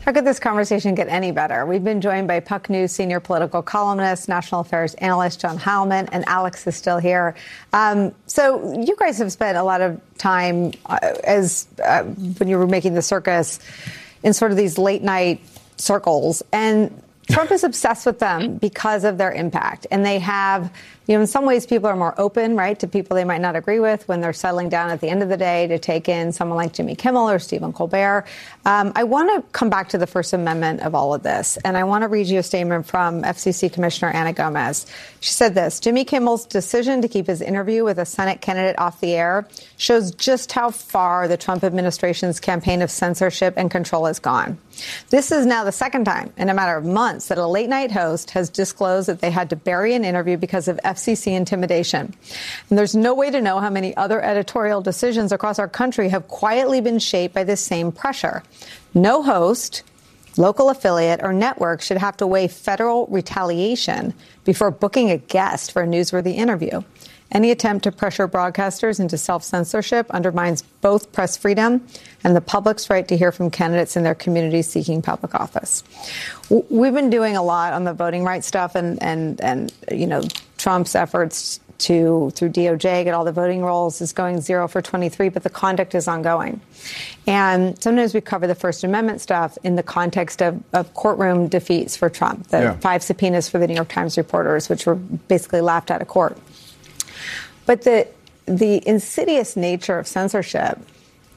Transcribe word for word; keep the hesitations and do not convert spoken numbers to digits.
How could this conversation get any better? We've been joined by Puck News senior political columnist, national affairs analyst John Heilman, and Alex is still here. Um, so you guys have spent a lot of time uh, as uh, when you were making the circus in sort of these late night circles, and Trump is obsessed with them because of their impact. And they have, you know, in some ways people are more open, right, to people they might not agree with when they're settling down at the end of the day to take in someone like Jimmy Kimmel or Stephen Colbert. Um, I want to come back to the First Amendment of all of this. And I want to read you a statement from F C C Commissioner Ana Gomez. She said this: Jimmy Kimmel's decision to keep his interview with a Senate candidate off the air shows just how far the Trump administration's campaign of censorship and control has gone. This is now the second time in a matter of months that a late night host has disclosed that they had to bury an interview because of F C C intimidation. And there's no way to know how many other editorial decisions across our country have quietly been shaped by this same pressure. No host, local affiliate, or network should have to weigh federal retaliation before booking a guest for a newsworthy interview. Any attempt to pressure broadcasters into self-censorship undermines both press freedom and the public's right to hear from candidates in their communities seeking public office. We've been doing a lot on the voting rights stuff and, and, and you know, Trump's efforts to, through D O J, get all the voting rolls is going zero for twenty-three, but the conduct is ongoing. And sometimes we cover the First Amendment stuff in the context of, of courtroom defeats for Trump, the yeah. five subpoenas for the New York Times reporters, which were basically laughed out of court. But the the insidious nature of censorship